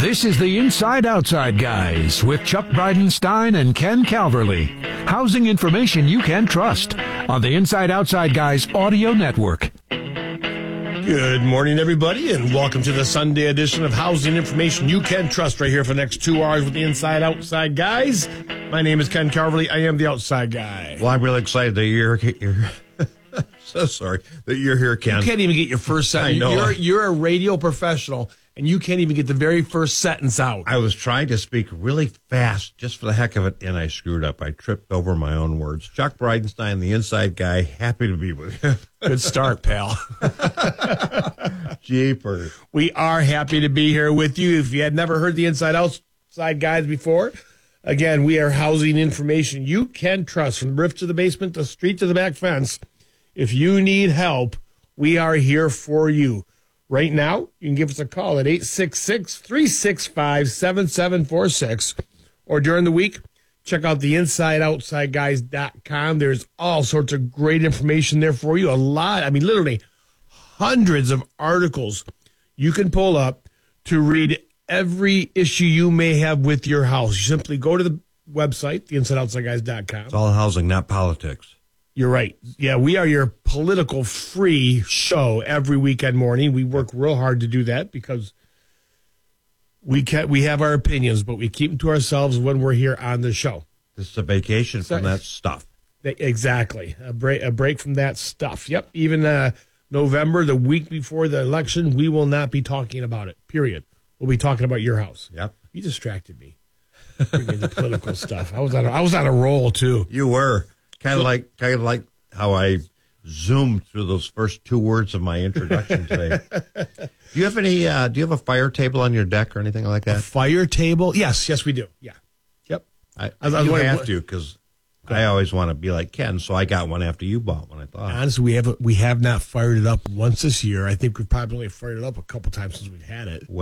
This is the Inside Outside Guys with Chuck Bridenstine and Ken Calverley. Housing information you can trust on the Inside Outside Guys audio network. Good morning, everybody, and welcome to the Sunday edition of Housing Information You Can Trust right here for the next 2 hours with the Inside Outside Guys. My name is Ken Calverley. I am the Outside Guy. Well, I'm really excited that you're so sorry that you're here, Ken. You can't even get your first sentence. I know. You're a radio professional, and you can't even get the very first sentence out. I was trying to speak really fast just for the heck of it, and I screwed up. I tripped over my own words. Chuck Bridenstine, the Inside Guy, happy to be with you. Good start, pal. Jeepers. We are happy to be here with you. If you had never heard the Inside Outside Guys before, again, we are housing information you can trust, from the roof to the basement, the street to the back fence. If you need help, we are here for you. Right now, you can give us a call at 866-365-7746. Or during the week, check out the InsideOutsideGuys.com. There's all sorts of great information there for you. Literally hundreds of articles you can pull up to read every issue you may have with your house. You simply go to the website, theinsideoutsideguys.com. It's all housing, not politics. You're right. Yeah, we are your political-free show every weekend morning. We work real hard to do that because we have our opinions, but we keep them to ourselves when we're here on the show. This is a vacation from that stuff. Exactly. A break from that stuff. Yep. Even November, the week before the election, we will not be talking about it, period. We'll be talking about your house. Yep. You distracted me. The political stuff. I was on a roll, too. You were. Kind of like how I zoomed through those first two words of my introduction today. Do you have a fire table on your deck or anything like that? A fire table? Yes, we do. Yeah. Yep. You have to, because I always want to be like Ken, so I got one after you bought one, I thought. Honestly, we have not fired it up once this year. I think we've probably only fired it up a couple times since we've had it.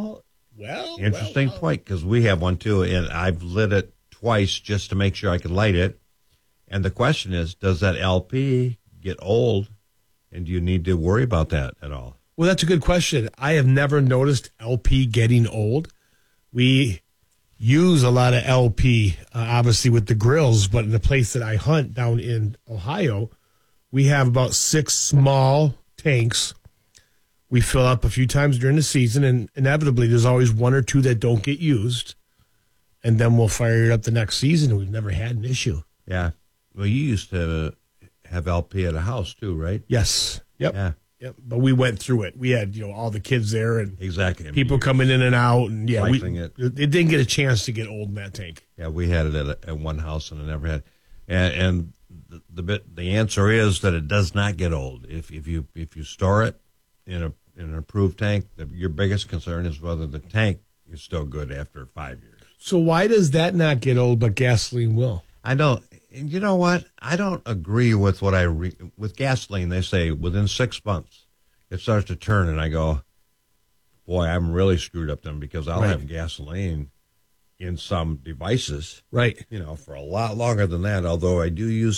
Interesting point, because we have one too, and I've lit it twice just to make sure I could light it. And the question is, does that LP get old, and do you need to worry about that at all? Well, that's a good question. I have never noticed LP getting old. We use a lot of LP, obviously, with the grills, but in the place that I hunt down in Ohio, we have about 6 small tanks. We fill up a few times during the season, and inevitably there's always 1 or 2 that don't get used, and then we'll fire it up the next season, and we've never had an issue. Yeah. Well, you used to have LP at a house too, right? Yes. Yep. Yeah. Yep. But we went through it. We had, all the kids there and exactly people coming in and out, and it didn't get a chance to get old in that tank. Yeah, we had it at one house and it never had. And the answer is that it does not get old if you store it in an approved tank. Your biggest concern is whether the tank is still good after 5 years. So why does that not get old, but gasoline will? I don't. You know what? I don't agree with what with gasoline. They say within 6 months it starts to turn, and I go, boy, I'm really screwed up then, because I'll have gasoline in some devices, right? For a lot longer than that. Although I do use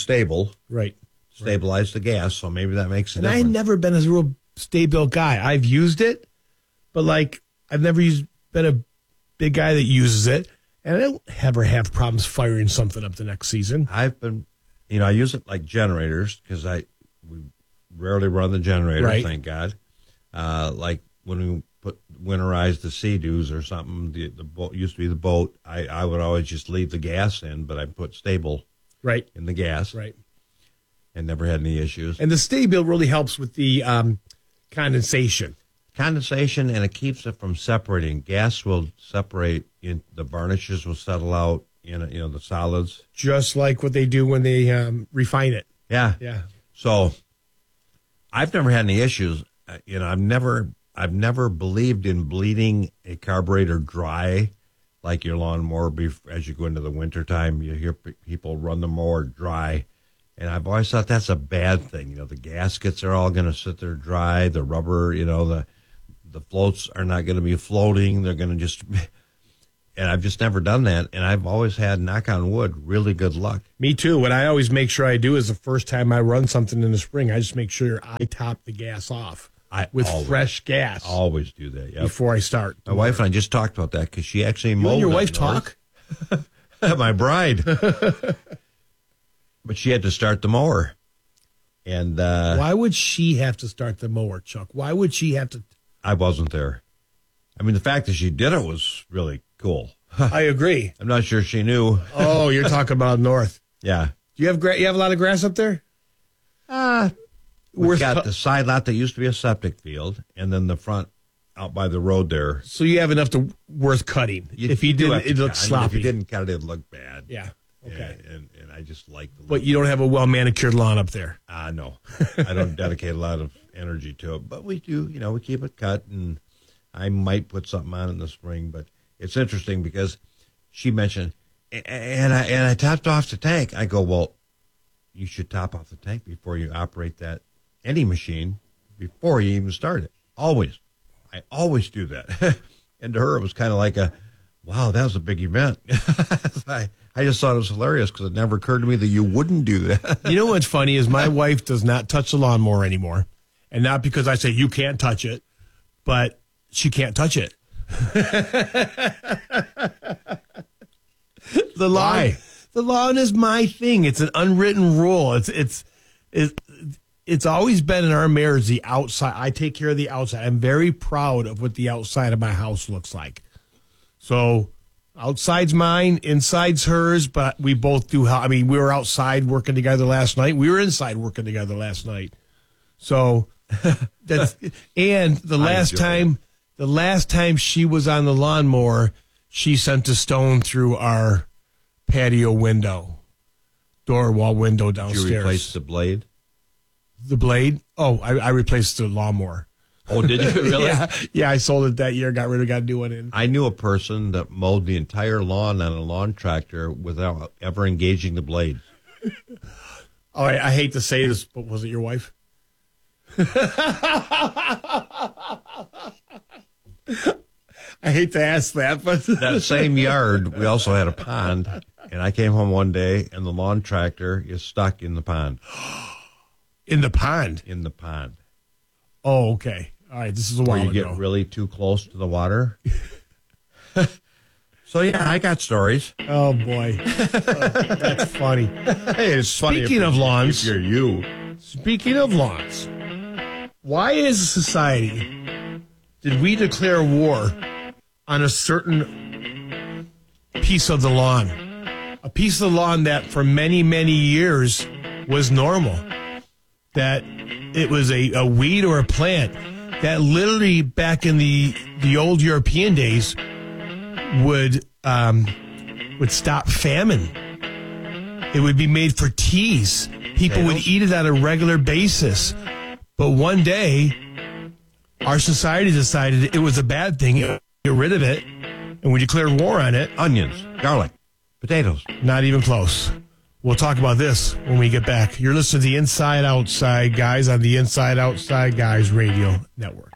stabilize the gas, so maybe that makes a difference. I've never been a real Sta-Bil guy. I've used it, but I've never been a big guy that uses it. And I don't ever have problems firing something up the next season. I've been, I use it like generators, because we rarely run the generator, thank God. Like when we winterize the Sea-Doos or something, the boat used to be the boat. I would always just leave the gas in, but I put Sta-Bil in the gas, and never had any issues. And the Sta-Bil really helps with the condensation, and it keeps it from separating. Gas will separate. The varnishes will settle out in the solids, just like what they do when they refine it. Yeah. So I've never had any issues. I've never believed in bleeding a carburetor dry, like your lawnmower. As you go into the wintertime, you hear people run the mower dry, and I've always thought that's a bad thing. The gaskets are all going to sit there dry. The rubber, the floats are not going to be floating. They're going to just. And I've just never done that. And I've always had, knock on wood, really good luck. Me too. What I always make sure I do is the first time I run something in the spring, I just make sure I top the gas off with always, fresh gas always do that. Yep. before I start. My wife and I just talked about that because she actually mowed. You and your up wife north. talk? My bride. But she had to start the mower. And Why would she have to start the mower, Chuck? Why would she have to? I wasn't there. I mean, the fact that she did it was really cool. I agree. I'm not sure she knew. Oh, you're talking about north. Yeah. Do you have you have a lot of grass up there? We've got the side lot that used to be a septic field, and then the front out by the road there. So you have enough to worth cutting. If you do didn't, have to it cut. looks I mean, sloppy. if you didn't cut it, it'd look bad. Yeah. Okay. And I just like the look. But you don't have a well manicured lawn up there. No. I don't dedicate a lot of energy to it. But we do, we keep it cut, and I might put something on in the spring. But it's interesting because she mentioned, and I topped off the tank. I go, well, you should top off the tank before you operate any machine, before you even start it. Always. I always do that. And to her, it was kind of like wow, that was a big event. I just thought it was hilarious because it never occurred to me that you wouldn't do that. You know what's funny is my wife does not touch the lawnmower anymore. And not because I say you can't touch it, but she can't touch it. Why? The lawn is my thing. It's an unwritten rule. It's always been in our marriage, the outside. I take care of the outside. I'm very proud of what the outside of my house looks like. So outside's mine, inside's hers, but we both do. I mean, we were outside working together last night. We were inside working together last night. So that's and the last time she was on the lawnmower, she sent a stone through our patio window, door wall window downstairs. Did you replace the blade? The blade? Oh, I replaced the lawnmower. Oh, did you really? Yeah, I sold it that year, got a new one in. I knew a person that mowed the entire lawn on a lawn tractor without ever engaging the blade. Oh, I hate to say this, but was it your wife? I hate to ask that, but that same yard, we also had a pond, and I came home one day, and the lawn tractor is stuck in the pond. In the pond? In the pond. Oh, okay. All right, this is a while ago. Where you get really too close to the water. So, yeah, I got stories. Oh, boy. That's funny. Hey, it's funny. Speaking of lawns. If you're you. Speaking of lawns, why as a society did we declare war on a certain piece of the lawn? A piece of the lawn that for many, many years was normal. That it was a weed or a plant that literally back in the old European days would stop famine. It would be made for teas. People would eat it on a regular basis. But one day, our society decided it was a bad thing. Get rid of it. And we declared war on it. Onions, garlic, potatoes. Not even close. We'll talk about this when we get back. You're listening to the Inside Outside Guys on the Inside Outside Guys Radio Network.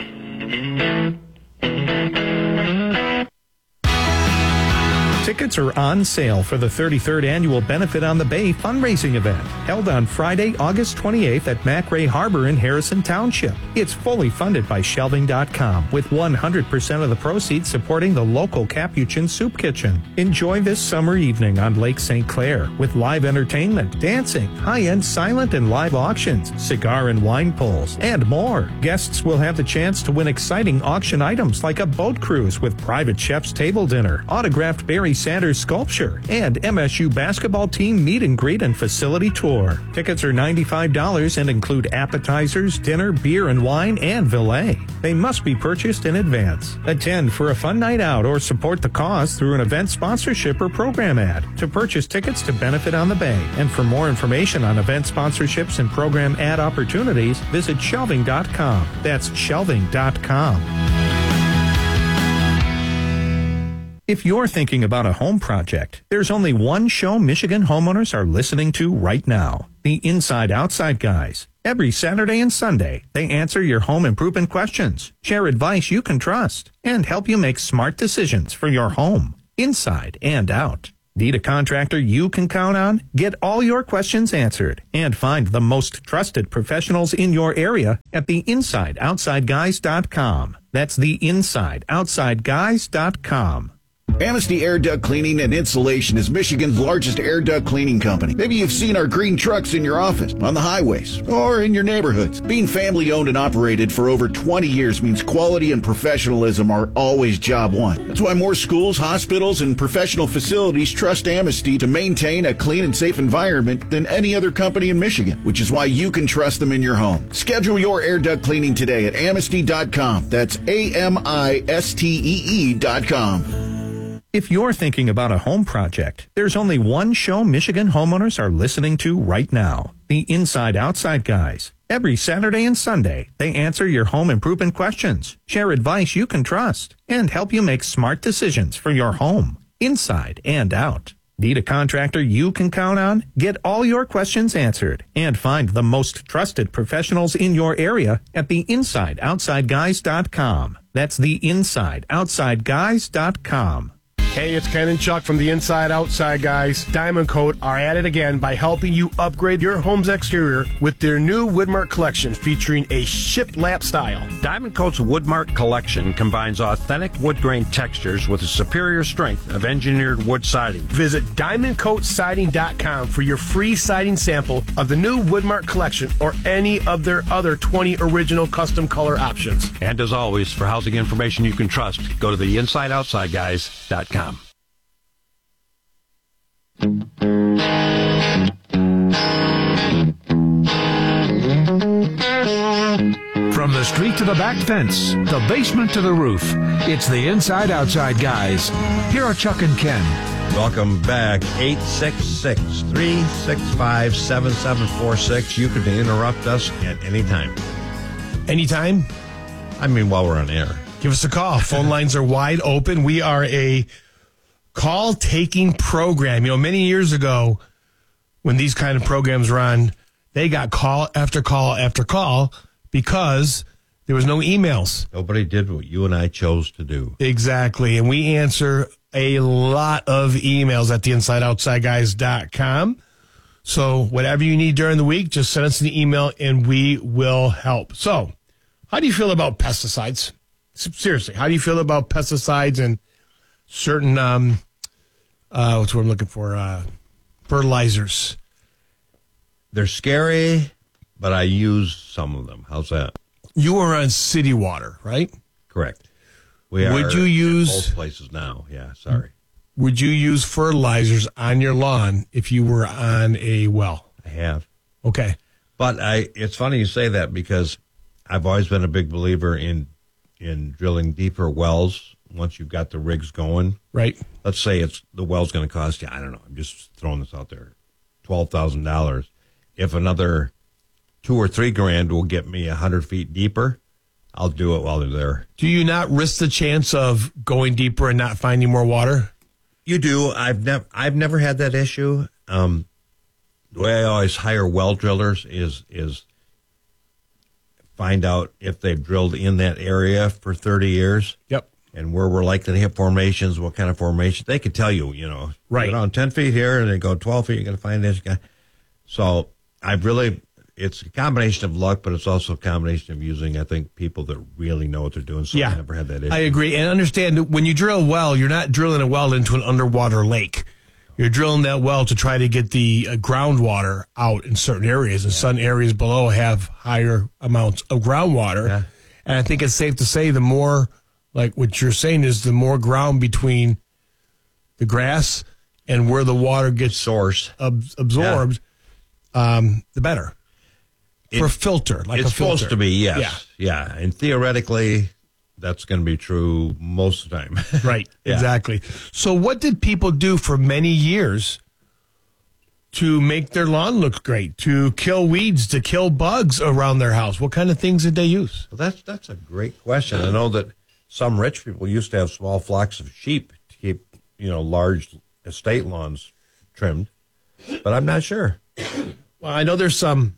Tickets are on sale for the 33rd Annual Benefit on the Bay fundraising event, held on Friday, August 28th at McRae Harbor in Harrison Township. It's fully funded by Shelving.com, with 100% of the proceeds supporting the local Capuchin Soup Kitchen. Enjoy this summer evening on Lake St. Clair with live entertainment, dancing, high-end silent and live auctions, cigar and wine pulls, and more. Guests will have the chance to win exciting auction items like a boat cruise with private chef's table dinner, autographed Barry Sanders sculpture, and MSU basketball team meet and greet and facility tour. Tickets are $95 and include appetizers, dinner, beer and wine, and valet. They must be purchased in advance. Attend for a fun night out or support the cause through an event sponsorship or program ad. To purchase tickets to Benefit on the Bay and for more information on event sponsorships and program ad opportunities, visit Shelving.com. That's Shelving.com. If you're thinking about a home project, there's only one show Michigan homeowners are listening to right now, the Inside Outside Guys. Every Saturday and Sunday, they answer your home improvement questions, share advice you can trust, and help you make smart decisions for your home, inside and out. Need a contractor you can count on? Get all your questions answered and find the most trusted professionals in your area at theinsideoutsideguys.com. That's theinsideoutsideguys.com. Amnesty Air Duct Cleaning and Insulation is Michigan's largest air duct cleaning company. Maybe you've seen our green trucks in your office, on the highways, or in your neighborhoods. Being family owned and operated for over 20 years means quality and professionalism are always job one. That's why more schools, hospitals, and professional facilities trust Amnesty to maintain a clean and safe environment than any other company in Michigan, which is why you can trust them in your home. Schedule your air duct cleaning today at amnesty.com. That's AMISTEE.com. If you're thinking about a home project, there's only one show Michigan homeowners are listening to right now, the Inside Outside Guys. Every Saturday and Sunday, they answer your home improvement questions, share advice you can trust, and help you make smart decisions for your home, inside and out. Need a contractor you can count on? Get all your questions answered and find the most trusted professionals in your area at theinsideoutsideguys.com. That's theinsideoutsideguys.com. Hey, it's Ken and Chuck from the Inside Outside Guys. Diamond Coat are at it again by helping you upgrade your home's exterior with their new Woodmark collection featuring a shiplap style. Diamond Coat's Woodmark collection combines authentic wood grain textures with a superior strength of engineered wood siding. Visit DiamondCoatSiding.com for your free siding sample of the new Woodmark collection or any of their other 20 original custom color options. And as always, for housing information you can trust, go to the InsideOutsideGuys.com. From the street to the back fence, the basement to the roof, it's the Inside Outside Guys. Here are Chuck and Ken. Welcome back. 866-365-7746. You can interrupt us at any time. Anytime? I mean, while we're on air. Give us a call. Phone lines are wide open. We are a call-taking program. You know, many years ago, when these kind of programs run, they got call after call after call because there was no emails. Nobody did what you and I chose to do. Exactly. And we answer a lot of emails at theinsideoutsideguys.com. So whatever you need during the week, just send us an email and we will help. So how do you feel about pesticides? Seriously, how do you feel about pesticides and certain, what's what I'm looking for, fertilizers? They're scary, but I use some of them. How's that? You are on city water, right? Correct. We are would you use in both places now? Yeah, sorry. Would you use fertilizers on your lawn if you were on a well? I have. Okay. But it's funny you say that because I've always been a big believer in drilling deeper wells once you've got the rigs going. Right. Let's say the well's going to cost you, I don't know, I'm just throwing this out there, $12,000. If another $2,000 or $3,000 will get me 100 feet deeper, I'll do it while they're there. Do you not risk the chance of going deeper and not finding more water? You do. I've never had that issue. The way I always hire well drillers is find out if they've drilled in that area for 30 years. Yep. And where we're likely to hit formations, what kind of formation. They could tell you, right. Go down 10 feet here and they go 12 feet, you're going to find this guy. So it's a combination of luck, but it's also a combination of using, I think, people that really know what they're doing. So I never had that issue. I agree. And understand that when you drill a well, you're not drilling a well into an underwater lake. You're drilling that well to try to get the groundwater out in certain areas, and some areas below have higher amounts of groundwater. Yeah. And I think it's safe to say the more, like what you're saying, is the more ground between the grass and where the water gets absorbed, the better. For a filter, like a filter. It's supposed to be, yes. Yeah. And theoretically, that's going to be true most of the time. Right, exactly. So what did people do for many years to make their lawn look great, to kill weeds, to kill bugs around their house? What kind of things did they use? Well, that's a great question. I know that some rich people used to have small flocks of sheep to keep, large estate lawns trimmed, but I'm not sure. Well, I know there's some,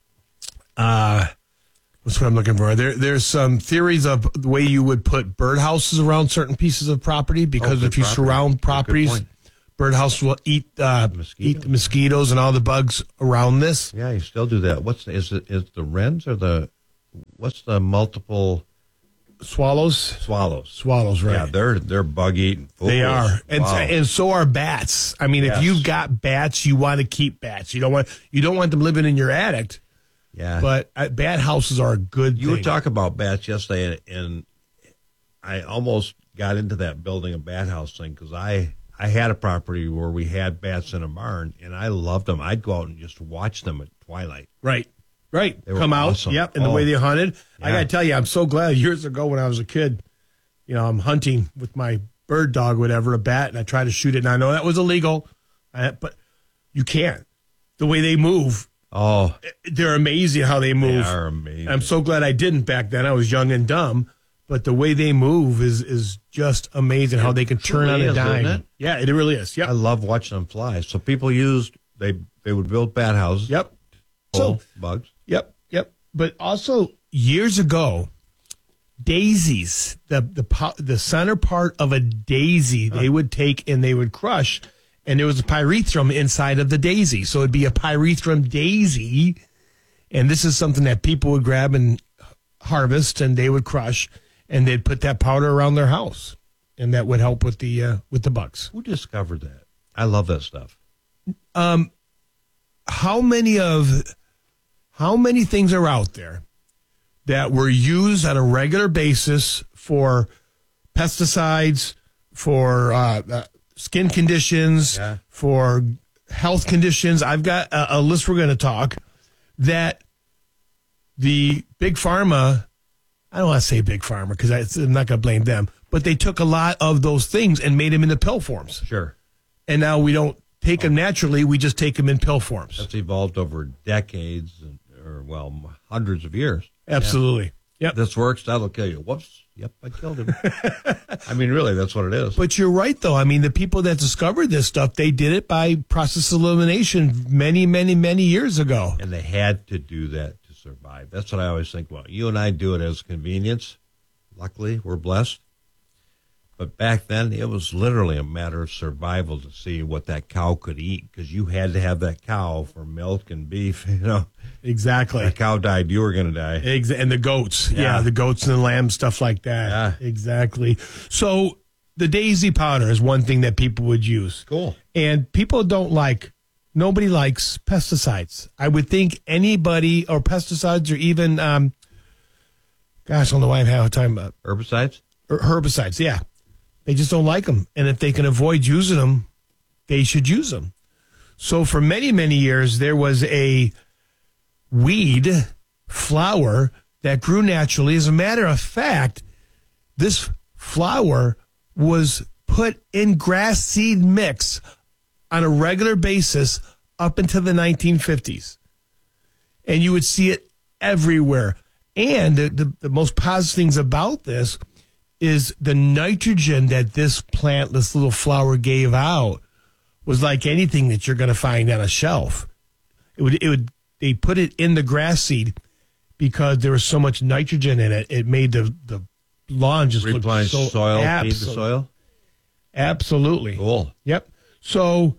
what's what I'm looking for? There's some theories of the way you would put birdhouses around certain pieces of property, because if you surround properties birdhouse will eat the mosquitoes and all the bugs around this. Yeah, you still do that. Is the wrens or what's the multiple swallows? Swallows, right? Yeah, they're bug eating. They are, Wow. and so are bats. I mean, Yes. if you've got bats, you want to keep bats. You don't want them living in your attic. Yeah, But bat houses are a good you thing. were talking about bats yesterday, and I almost got into that building a bat house thing because I had a property where we had bats in a barn, and I loved them. I'd go out and just watch them at twilight. Right. They were Come out. awesome. Yep. And the way they hunted. I Yeah. got to tell you, I'm so glad years ago when I was a kid, I'm hunting with my bird dog, whatever, a bat, and I try to shoot it. And I know that was illegal, but you can't. The way they move, Oh, they're amazing how they move. they are amazing. I'm so glad I didn't back then. I was young and dumb. But the way they move is just amazing how they can turn on truly a is, dime. isn't it? Yeah, it really is. Yep. I love watching them fly. So people they would build bat houses. Yep. Full bugs. Yep. But also years ago, daisies, the center part of a daisy, they would take and they would crush, and there was a pyrethrum inside of the daisy. So it'd be a pyrethrum daisy, and this is something that people would grab and harvest, and they would crush, and they'd put that powder around their house, and that would help with the bugs. Who discovered that? I love that stuff. How many things are out there that were used on a regular basis for pesticides, for skin conditions, for health conditions? I've got a list we're going to talk that the big pharma, I don't want to say big pharma because I'm not going to blame them, but they took a lot of those things and made them into pill forms. Sure. And now we don't take them naturally, we just take them in pill forms. That's evolved over decades hundreds of years. Absolutely. Yep. This works, that'll kill you. Whoops. Yep, I killed him. I mean, really, that's what it is. But you're right, though. I mean, the people that discovered this stuff, they did it by process elimination many, many, many years ago. And they had to do that to survive. That's what I always think. Well, you and I do it as convenience. Luckily, we're blessed. But back then, it was literally a matter of survival to see what that cow could eat because you had to have that cow for milk and beef. Exactly. That cow died, you were going to die. And the goats. Yeah. The goats and the lambs, stuff like that. Yeah. Exactly. So the daisy powder is one thing that people would use. Cool. And people nobody likes pesticides. I would think anybody, or pesticides, or even, I don't know why I'm having a time about Herbicides? herbicides. Yeah. They just don't like them. And if they can avoid using them, they should use them. So for many, many years, there was a weed flower that grew naturally. As a matter of fact, this flower was put in grass seed mix on a regular basis up until the 1950s. And you would see it everywhere. And the most positive things about this is the nitrogen that this little flower gave out was like anything that you're going to find on a shelf. They put it in the grass seed because there was so much nitrogen in it. It made the lawn just look Replenish so soil, feed the soil? Absolutely. Cool. Yep. So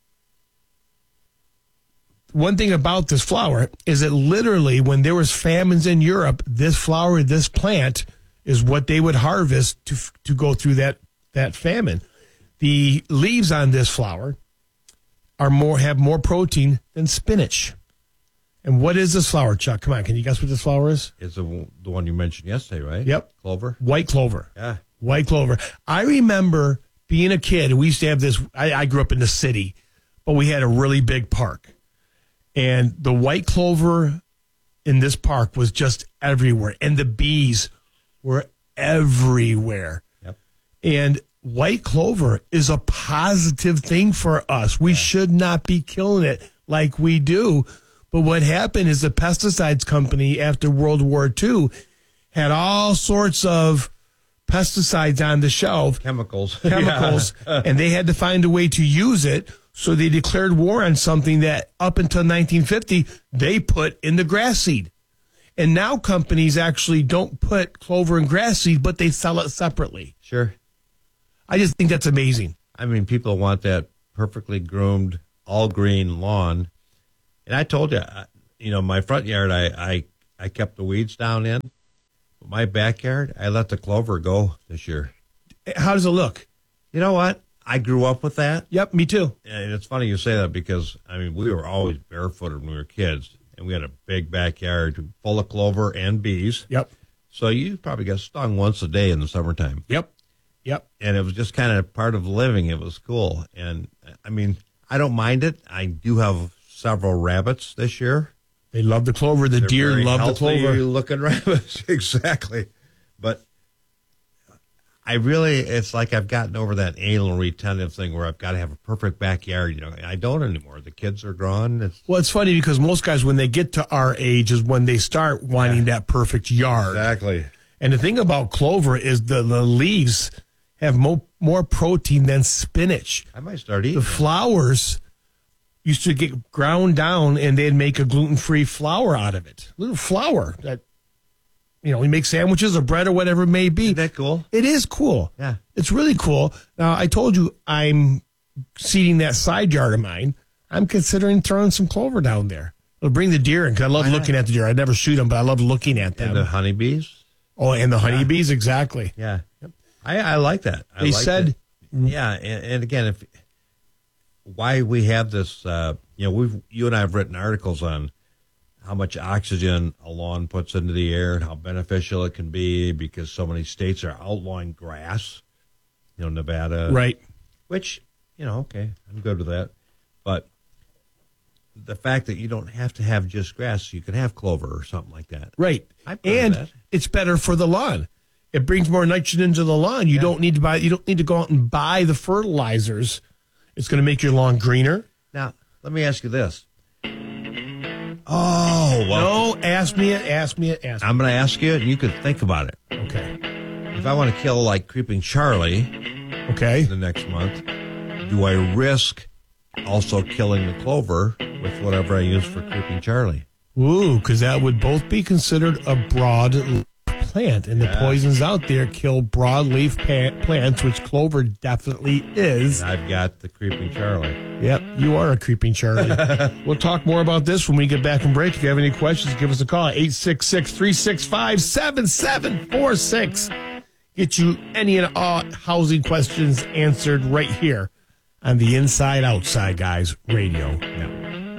one thing about this flower is that literally when there was famines in Europe, this flower, this plant is what they would harvest to go through that famine. The leaves on this flower have more protein than spinach. And what is this flower, Chuck? Come on, can you guess what this flower is? It's the one you mentioned yesterday, right? Yep. Clover? White clover. Yeah. White clover. I remember being a kid, we used to have this, I grew up in the city, but we had a really big park. And the white clover in this park was just everywhere. And the bees were everywhere. Yep. And white clover is a positive thing for us. We should not be killing it like we do. But what happened is the pesticides company after World War II had all sorts of pesticides on the shelf. Chemicals. And they had to find a way to use it. So they declared war on something that up until 1950, they put in the grass seed. And now companies actually don't put clover in grass seed, but they sell it separately. Sure. I just think that's amazing. I mean, people want that perfectly groomed, all green lawn. And I told you, my front yard, I kept the weeds down in. My backyard, I let the clover go this year. How does it look? You know what? I grew up with that. Yep, me too. And it's funny you say that because, we were always barefooted when we were kids. And we had a big backyard full of clover and bees. Yep. So you probably got stung once a day in the summertime. Yep. And it was just kind of part of living. It was cool. And, I don't mind it. I do have several rabbits this year. They love the clover. The They're deer very love the clover. Looking rabbits, exactly. But it's like I've gotten over that anal retentive thing where I've got to have a perfect backyard. I don't anymore. The kids are gone. Well, it's funny because most guys, when they get to our age, is when they start wanting that perfect yard. Exactly. And the thing about clover is the leaves have more protein than spinach. I might start eating the flowers used to get ground down and they'd make a gluten-free flour out of it. Little flour that, we make sandwiches or bread or whatever it may be. Isn't that cool? It is cool. Yeah. It's really cool. Now, I told you I'm seeding that side yard of mine. I'm considering throwing some clover down there. It'll bring the deer in because I love looking at the deer. I never shoot them, but I love looking at them. And the honeybees? Oh, and the honeybees, exactly. Yeah. I like that. They said... Yeah, and again, why we have this, you and I have written articles on how much oxygen a lawn puts into the air and how beneficial it can be because so many states are outlawing grass, Nevada. Right. Which, okay, I'm good with that. But the fact that you don't have to have just grass, you can have clover or something like that. Right. And it's better for the lawn. It brings more nitrogen into the lawn. You don't need to go out and buy the fertilizers. It's going to make your lawn greener. Now, let me ask you this. Oh, well. No, ask me it. I'm going to ask you, and you can think about it. Okay. If I want to kill, Creeping Charlie the next month, do I risk also killing the clover with whatever I use for Creeping Charlie? Ooh, because that would both be considered a broad plant, and the poisons out there kill broadleaf plants, which clover definitely is. And I've got the Creeping Charlie. Yep, you are a Creeping Charlie. We'll talk more about this when we get back from break. If you have any questions, give us a call at 866-365-7746. Get you any and all housing questions answered right here on the Inside Outside Guys Radio Network.